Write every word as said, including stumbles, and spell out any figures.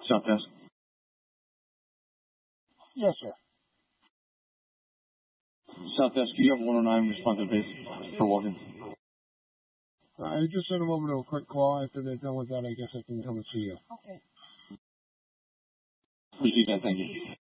South Desk. Yes, sir. South Desk, do you have one oh nine responsive base for walk-ins? I just sent them over to a quick call. After they're done with that, I guess I can come and see you. Okay. Appreciate that. Thank you.